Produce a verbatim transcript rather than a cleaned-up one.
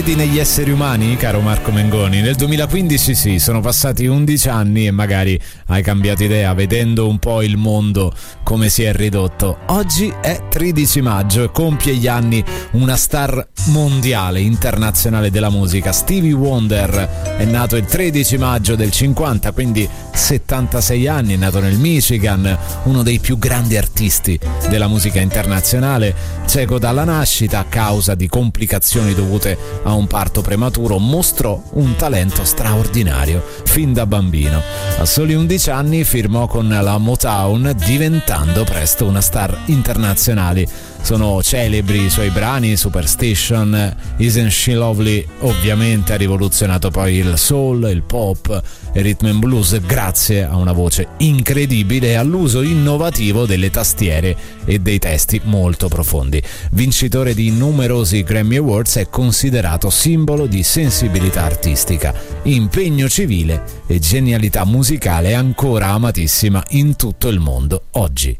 credi negli esseri umani, caro Marco Mengoni? Nel duemilaquindici sì, sono passati undici anni e magari hai cambiato idea vedendo un po' il mondo come si è ridotto. Oggi è tredici maggio e compie gli anni una star mondiale, internazionale della musica. Stevie Wonder è nato il tredici maggio del cinquanta, quindi settantasei anni, è nato nel Michigan, uno dei più grandi artisti della musica internazionale, cieco dalla nascita a causa di complicazioni dovute a un parto prematuro, mostrò un talento straordinario fin da bambino. A soli undici anni firmò con la Motown, diventando presto una star internazionale. Sono celebri i suoi brani, Superstition, Isn't She Lovely, ovviamente ha rivoluzionato poi il soul, il pop, il rhythm and blues grazie a una voce incredibile e all'uso innovativo delle tastiere e dei testi molto profondi. Vincitore di numerosi Grammy Awards, è considerato simbolo di sensibilità artistica, impegno civile e genialità musicale, ancora amatissima in tutto il mondo oggi.